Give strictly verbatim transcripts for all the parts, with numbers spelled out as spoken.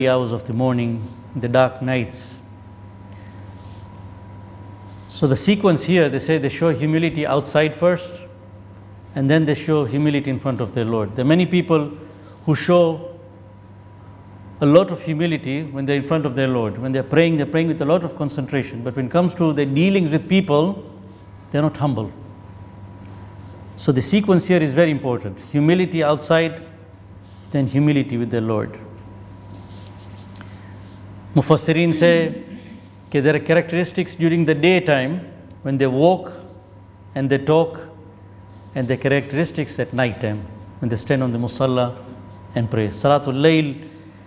hours of the morning, in the dark nights. So the sequence here, they say they show humility outside first, and then they show humility in front of their Lord. There are many people who show a lot of humility when they're in front of their Lord. When they're praying, they're praying with a lot of concentration. But when it comes to their dealings with people, they're not humble. So the sequence here is very important. Humility outside, then humility with their Lord. Mufassirin say that there are characteristics during the daytime when they walk and they talk, and the characteristics at night time when they stand on the musalla and pray. Salatul Layl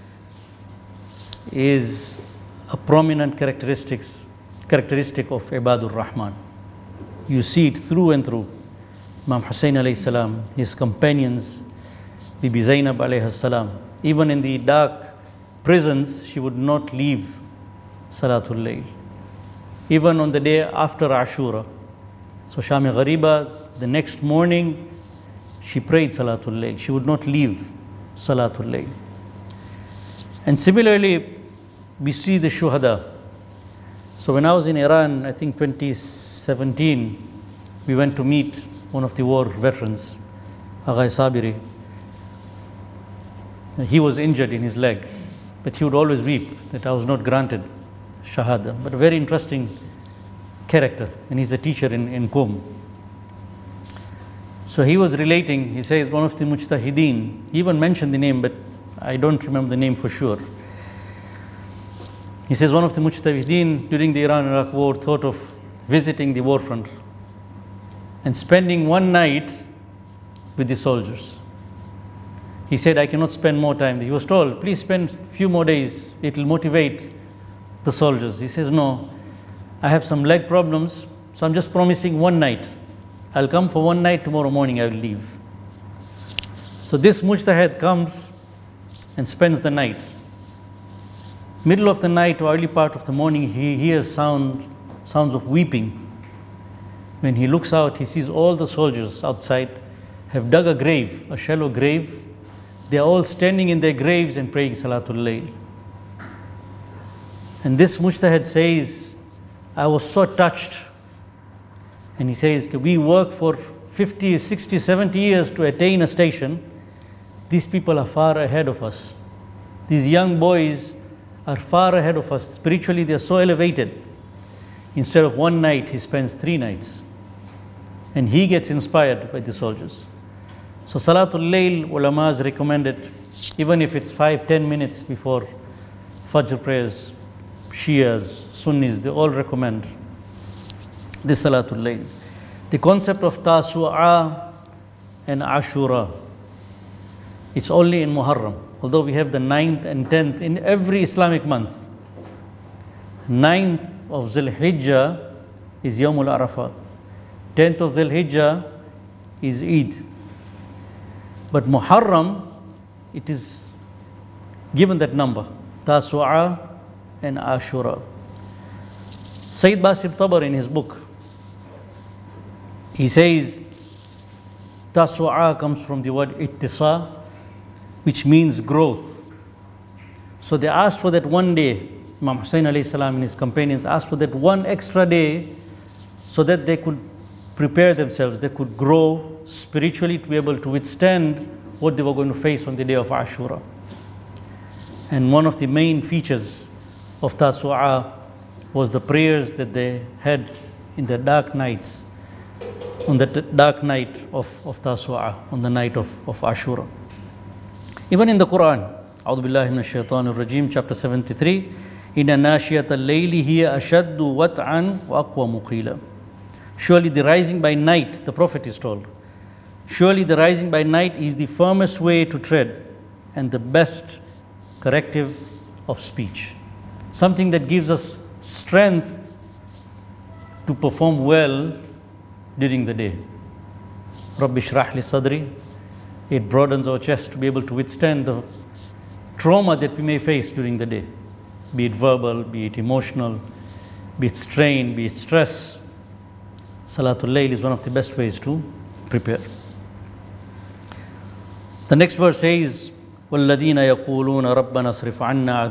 is a prominent characteristics, characteristic of Ibadur Rahman. You see it through and through. Imam Hussain alayhi salam, his companions, Bibi Zainab alayhi salam, even in the dark prisons, she would not leave Salatul Layl. Even on the day after Ashura. So Shami Ghariba, the next morning, she prayed Salatul Layl. She would not leave Salatul Layl. And similarly, we see the Shuhada. So when I was in Iran, I think twenty seventeen, we went to meet one of the war veterans, Agha Sabiri. He was injured in his leg, but he would always weep that I was not granted Shahada. But a very interesting character, and he's a teacher in, in Qom. So he was relating, he says one of the Mujtahideen, he even mentioned the name, but I don't remember the name for sure. He says one of the Mujtahideen during the Iran-Iraq war thought of visiting the war front and spending one night with the soldiers. He said, I cannot spend more time. He was told, please spend a few more days. It will motivate the soldiers. He says, no, I have some leg problems, so I'm just promising one night. I'll come for one night, tomorrow morning I will leave. So this Mujtahid comes and spends the night. Middle of the night or early part of the morning, he hears sound, sounds of weeping. When he looks out, he sees all the soldiers outside have dug a grave, a shallow grave. They are all standing in their graves and praying Salatul Layl. And this Mujtahid says, I was so touched. And he says, we work for fifty, sixty, seventy years to attain a station. These people are far ahead of us. These young boys are far ahead of us. Spiritually, they are so elevated. Instead of one night, he spends three nights. And he gets inspired by the soldiers. So Salatul Layl, ulamas recommend it, even if it's five, ten minutes before Fajr prayers. Shias, Sunnis, they all recommend this Salatul Layl. The concept of Tasu'a and Ashura, it's only in Muharram, although we have the ninth and tenth in every Islamic month. ninth of Zul Hijjah is Yawmul Arafah. tenth of Zul Hijjah is Eid. But Muharram, it is given that number, Tasu'a and Ashura. Sayyid Basim Tabar in his book, he says, Tasu'a comes from the word ittisa, which means growth. So they asked for that one day. Imam Hussain alayhi salam and his companions asked for that one extra day so that they could prepare themselves, they could grow spiritually to be able to withstand what they were going to face on the day of Ashura. And one of the main features of Tasu'a was the prayers that they had in the dark nights, on the dark night of, of Tasu'a, on the night of, of Ashura. Even in the Quran, A'udhu Billahi Minash Shaitanir Rajim, chapter seventy-three, Inna nashiyata al-layli hiya ashaddu wat'an wa aqwa muqila. Surely the rising by night, the Prophet is told, surely the rising by night is the firmest way to tread and the best corrective of speech. Something that gives us strength to perform well during the day. Rabbi shrah li sadri, it broadens our chest to be able to withstand the trauma that we may face during the day, be it verbal, be it emotional, be it strain, be it stress. Salatul Layl is one of the best ways to prepare. The next verse says, وَالَّذِينَ يَقُولُونَ رَبَّنَا اصْرِفْ عَنَّا